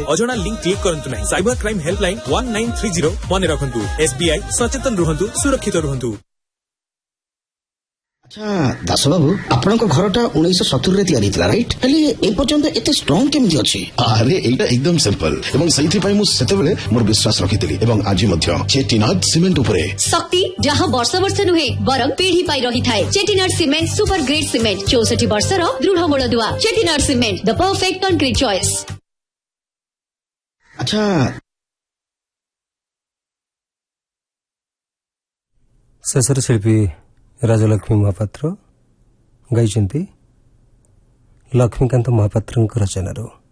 अजणा link click करंतु नहीं। Cyber crime helpline 1930 मन रखंतु। SBI सचेतन रुहंतु, सुरक्षित रुहंतु। अच्छा दास बाबू आपण घरटा 1970 रे तैयारी थिला राइट हेले ए पर्यंत एते स्ट्रांग केमि अछि? अरे एटा एकदम सिंपल एवं सही पई मु सेते बेले मोर विश्वास रखितली एवं आज मध्य चेटिनाड सीमेंट उपरे शक्ति जहां वर्ष वर्ष नुहे बरम पीढ़ी पाई रही थाए। Chettinad cement super grade cement 64 वर्षर दृढ़ मूलदुआ। Chettinad cement the perfect concrete choice. अच्छा शेषर शिल्पी राजलक्ष्मी महापात्र गाइछन्ति लक्ष्मीकांत महापात्र रचनार।